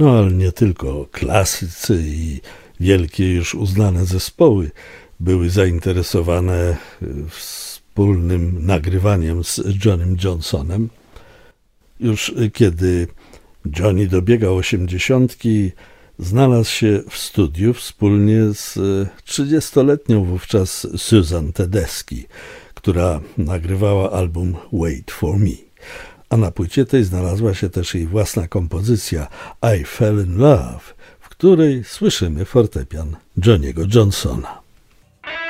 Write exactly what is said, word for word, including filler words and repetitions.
No ale nie tylko klasycy i wielkie już uznane zespoły były zainteresowane wspólnym nagrywaniem z Johnnym Johnsonem. Już kiedy Johnny dobiegał osiemdziesiątki, znalazł się w studiu wspólnie z trzydziestoletnią wówczas Susan Tedeschi, która nagrywała album Wait for Me. A na płycie tej znalazła się też jej własna kompozycja I Fell in Love, w której słyszymy fortepian Johnny'ego Johnsona.